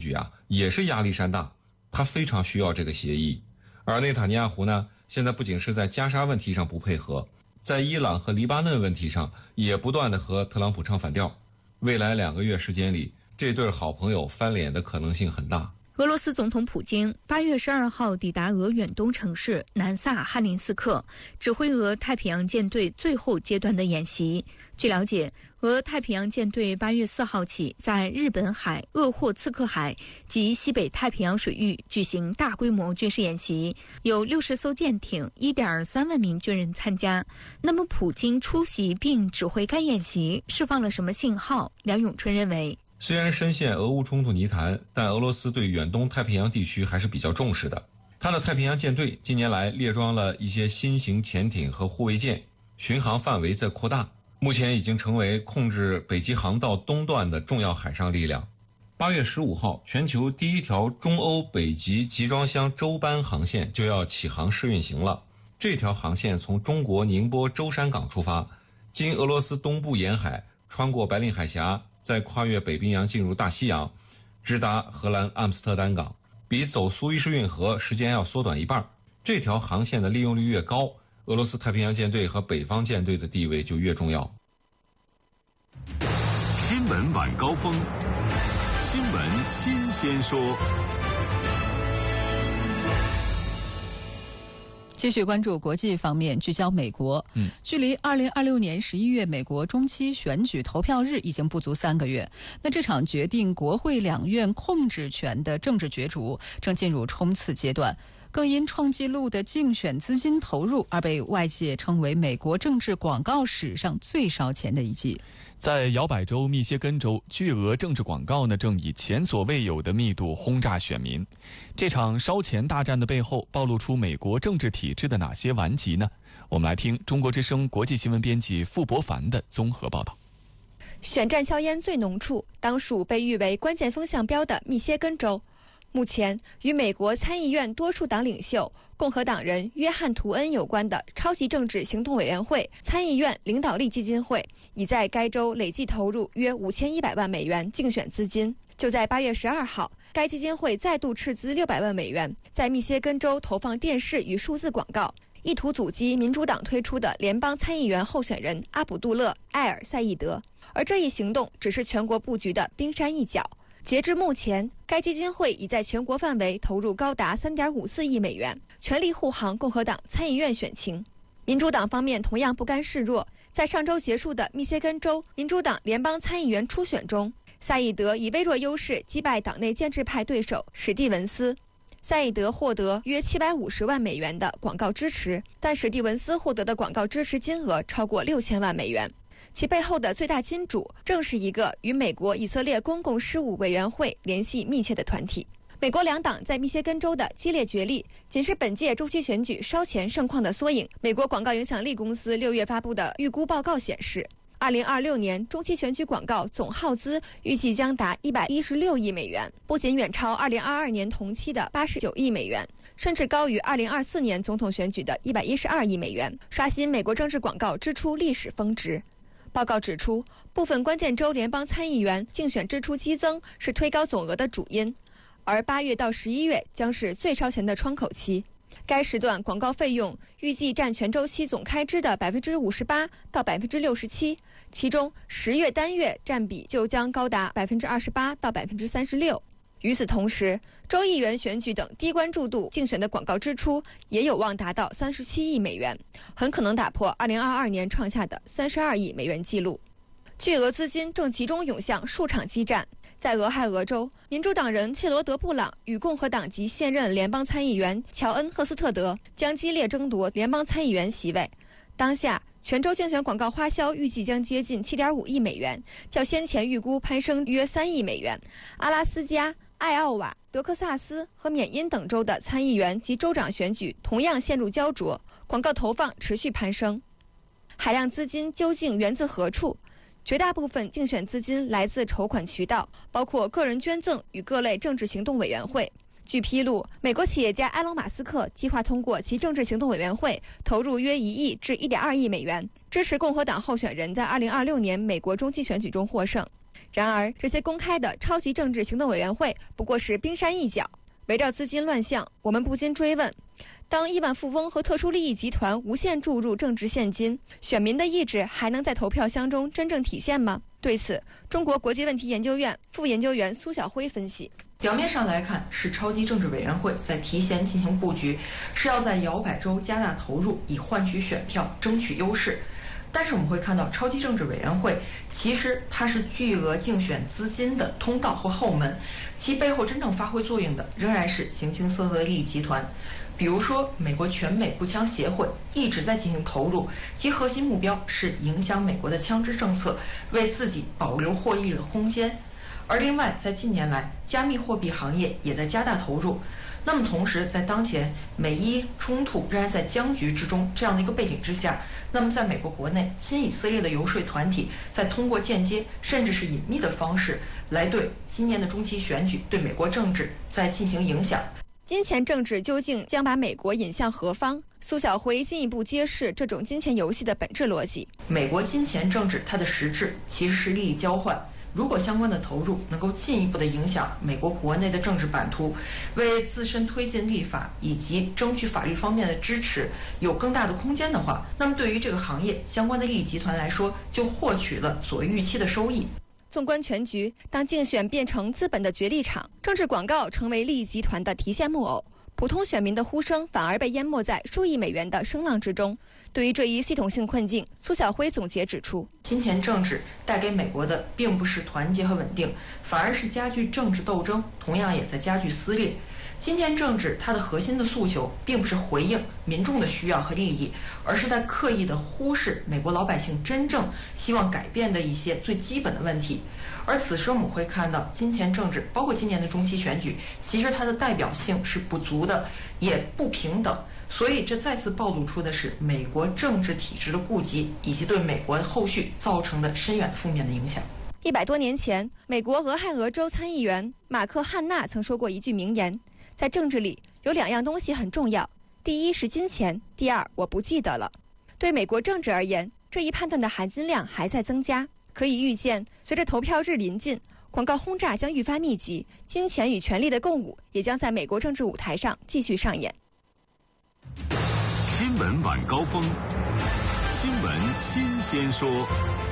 举啊，也是压力山大，他非常需要这个协议。而内塔尼亚胡呢，现在不仅是在加沙问题上不配合，在伊朗和黎巴嫩问题上也不断的和特朗普唱反调。未来2个月时间里，这对好朋友翻脸的可能性很大。 俄罗斯总统普京8月12号抵达俄远东城市南萨哈林斯克，指挥俄太平洋舰队最后阶段的演习。据了解，俄太平洋舰队8月4号起在日本海、鄂霍次克海及西北太平洋水域举行大规模军事演习，有60艘舰艇、1.3万名军人参加。那么，普京出席并指挥该演习，释放了什么信号？梁永春认为， 虽然深陷俄乌冲突泥潭，但俄罗斯对远东太平洋地区还是比较重视的。它的太平洋舰队近年来列装了一些新型潜艇和护卫舰，巡航范围在扩大，目前已经成为控制北极航道东段的重要海上力量。8月15号，全球第一条中欧北极集装箱舟班航线就要起航试运行了。这条航线从中国宁波舟山港出发，经俄罗斯东部沿海，穿过白令海峡，再跨越北冰洋进入大西洋，直达荷兰阿姆斯特丹港，比走苏伊士运河时间要缩短一半。这条航线的利用率越高，俄罗斯太平洋舰队和北方舰队的地位就越重要。 新闻晚高峰，新闻新鲜说。 继续关注国际方面，聚焦美国。距离2026年11月美国中期选举投票日已经不足3个月。那这场决定国会两院控制权的政治角逐正进入冲刺阶段，更因创纪录的竞选资金投入而被外界称为美国政治广告史上最烧钱的一季。 在摇摆州密歇根州，巨额政治广告呢正以前所未有的密度轰炸选民。这场烧钱大战的背后，暴露出美国政治体制的哪些顽疾呢？我们来听中国之声国际新闻编辑傅博凡的综合报道。 选战硝烟最浓处，当属被誉为关键风向标的密歇根州。目前，与美国参议院多数党领袖共和党人约翰·图恩有关的超级政治行动委员会参议院领导力基金会已在该州累计投入约5100万美元竞选资金。就在8月12号，该基金会再度斥资600万美元，在密歇根州投放电视与数字广告，意图阻击民主党推出的联邦参议员候选人阿卜杜勒·埃尔赛义德。而这一行动只是全国布局的冰山一角。截至目前，该基金会已在全国范围投入高达3.54亿美元，全力护航共和党参议院选情。民主党方面同样不甘示弱，在上周结束的密歇根州民主党联邦参议员初选中，赛义德以微弱优势击败党内建制派对手史蒂文斯。赛义德获得约750万美元的广告支持，但史蒂文斯获得的广告支持金额超过6000万美元。其背后的最大金主正是一个与美国以色列公共事务委员会联系密切的团体。美国两党在密歇根州的激烈角力，仅是本届中期选举烧钱盛况的缩影。美国广告影响力公司6月发布的预估报告显示，2026年中期选举广告总耗资预计将达116亿美元，不仅远超2022年同期的89亿美元，甚至高于2024年总统选举的112亿美元，刷新美国政治广告支出历史峰值。报告指出，部分关键州联邦参议员竞选支出激增是推高总额的主因，而8月到11月将是最烧钱的窗口期。该时段广告费用预计占全周期总开支的58%到67%，其中10月单月占比就将高达28%到36%。与此同时，州议员选举等低关注度竞选的广告支出也有望达到37亿美元，很可能打破2022年创下的32亿美元纪录。巨额资金正集中涌向数场激战。在俄亥俄州，民主党人谢罗德·布朗与共和党籍现任联邦参议员乔恩·赫斯特德将激烈争夺联邦参议员席位。当下，全州竞选广告花销预计将接近7.5亿美元，较先前预估攀升约3亿美元。阿拉斯加、艾奥瓦、德克萨斯和缅因等州的参议员及州长选举同样陷入焦灼，广告投放持续攀升。海量资金究竟源自何处？绝大部分竞选资金来自筹款渠道，包括个人捐赠与各类政治行动委员会。据披露，美国企业家埃隆·马斯克计划通过其政治行动委员会投入约1亿至1.2亿美元，支持共和党候选人在2026年美国中期选举中获胜。 然而，这些公开的超级政治行动委员会不过是冰山一角。围绕资金乱象，我们不禁追问：当亿万富翁和特殊利益集团无限注入政治现金，选民的意志还能在投票箱中真正体现吗？对此，中国国际问题研究院副研究员苏晓辉分析： 表面上来看，是超级政治委员会在提前进行布局，是要在摇摆州加大投入，以换取选票，争取优势。但是我们会看到，超级政治委员会其实它是巨额竞选资金的通道或后门，其背后真正发挥作用的仍然是形形色色的利益集团。比如说，美国全美步枪协会一直在进行投入，其核心目标是影响美国的枪支政策，为自己保留获益的空间。而另外，在近年来，加密货币行业也在加大投入。那么同时，在当前美伊冲突仍然在僵局之中这样的一个背景之下，那么在美国国内，亲以色列的游说团体在通过间接甚至是隐秘的方式来对今年的中期选举、对美国政治在进行影响。 金钱政治究竟将把美国引向何方？苏晓辉进一步揭示这种金钱游戏的本质逻辑。 美国金钱政治它的实质其实是利益交换。如果相关的投入能够进一步的影响美国国内的政治版图，为自身推进立法以及争取法律方面的支持有更大的空间的话，那么对于这个行业相关的利益集团来说，就获取了所预期的收益。 纵观全局，当竞选变成资本的角力场，政治广告成为利益集团的提线木偶，普通选民的呼声反而被淹没在数亿美元的声浪之中。对于这一系统性困境，苏晓辉总结指出， 金钱政治带给美国的并不是团结和稳定，反而是加剧政治斗争，同样也在加剧撕裂。金钱政治它的核心的诉求并不是回应民众的需要和利益，而是在刻意的忽视美国老百姓真正希望改变的一些最基本的问题。而此时我们会看到，金钱政治包括今年的中期选举，其实它的代表性是不足的，也不平等。所以这再次暴露出的是美国政治体制的痼疾，以及对美国后续造成的深远负面的影响。 100多年前，美国俄亥俄州参议员马克·汉纳曾说过一句名言：在政治里有2样东西很重要，第一是金钱，第二我不记得了。对美国政治而言，这一判断的含金量还在增加。可以预见，随着投票日临近，广告轰炸将愈发密集，金钱与权力的共舞也将在美国政治舞台上继续上演。 新闻晚高峰，新闻新鲜说。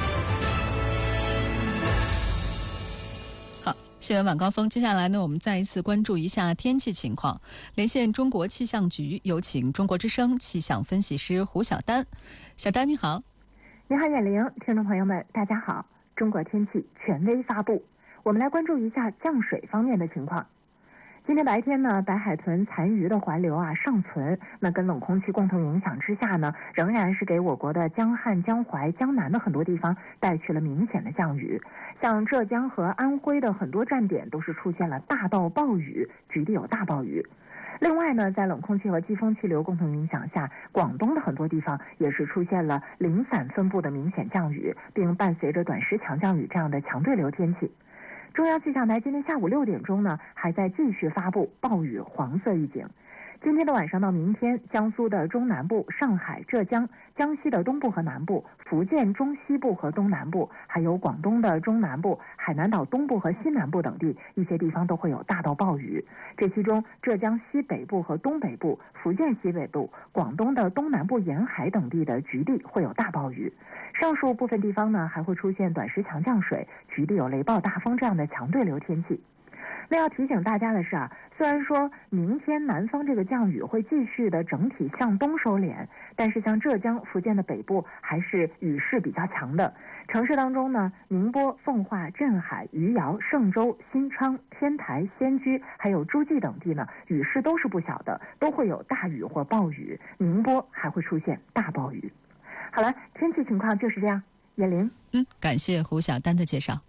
好，新闻晚高峰，接下来呢，我们再一次关注一下天气情况。连线中国气象局，有请中国之声气象分析师胡晓丹。小丹你好。 你好，眼玲，听众朋友们，大家好。中国天气权威发布，我们来关注一下降水方面的情况。今天白天呢，白海豚残余的环流尚存，那跟冷空气共同影响之下呢，仍然是给我国的江汉、江淮、江南的很多地方带去了明显的降雨。像浙江和安徽的很多站点都是出现了大到暴雨，局地有大暴雨。另外呢，在冷空气和季风气流共同影响下，广东的很多地方也是出现了零散分布的明显降雨，并伴随着短时强降雨这样的强对流天气。中央气象台今天下午6点钟呢，还在继续发布暴雨黄色预警。今天的晚上到明天，江苏的中南部、上海、浙江、江西的东部和南部、福建中西部和东南部，还有广东的中南部、海南岛东部和西南部等地，一些地方都会有大到暴雨。这其中，浙江西北部和东北部、福建西北部、广东的东南部沿海等地的局地会有大暴雨。上述部分地方呢，还会出现短时强降水、局地有雷暴大风这样的强对流天气。那要提醒大家的是虽然说明天南方这个降雨会继续的整体向东收敛，但是像浙江、福建的北部还是雨势比较强的。城市当中呢，宁波、奉化、镇海、余姚、嵊州、新昌、天台、仙居还有诸暨等地呢，雨势都是不小的，都会有大雨或暴雨，宁波还会出现大暴雨。好了，天气情况就是这样。叶玲， 感谢胡晓丹的介绍。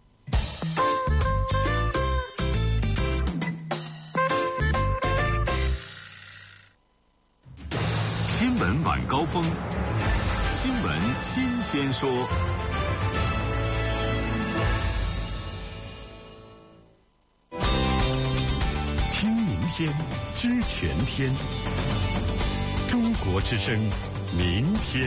新闻晚高峰，新闻新鲜说。听明天，知全天。中国之声，明天。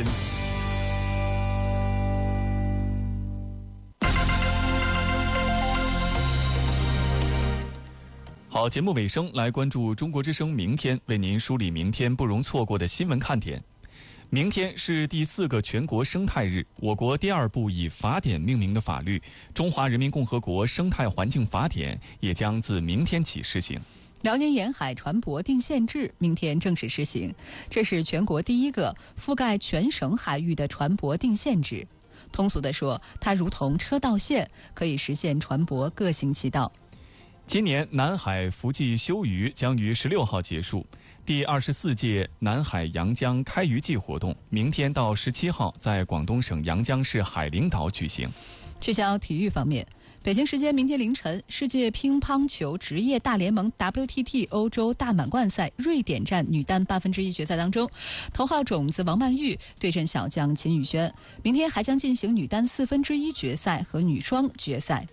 好，节目尾声来关注中国之声明天为您梳理明天不容错过的新闻看点。明天是第4个全国生态日，我国第2部以法典命名的法律《中华人民共和国生态环境法典》也将自明天起施行。 辽宁沿海船舶定限制明天正式施行，这是全国第1个覆盖全省海域的船舶定限制。通俗地说，它如同车道线，可以实现船舶各行其道。 今年南海伏季休渔将于16号结束，第24届南海阳江开渔季活动明天到17号在广东省阳江市海陵岛举行。 聚焦体育方面，北京时间明天凌晨，世界乒乓球职业大联盟 WTT 欧洲大满贯赛瑞典站女单1/8决赛当中，头号种子王曼玉对阵小将秦宇轩。明天还将进行女单1/4决赛和女双决赛。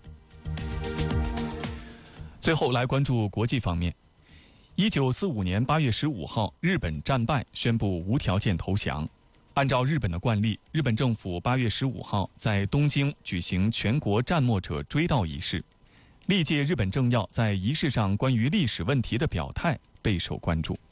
最后来关注国际方面。1945年8月15号，日本战败，宣布无条件投降。按照日本的惯例，日本政府8月15号在东京举行全国战没者追悼仪式。历届日本政要在仪式上关于历史问题的表态备受关注。